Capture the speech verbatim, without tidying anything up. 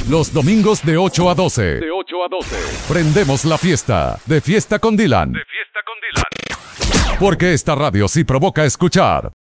Los domingos de ocho a doce. De ocho a doce. Prendemos la fiesta. De Fiesta con Dylan. De fiesta con Dylan. Porque esta radio sí provoca escuchar.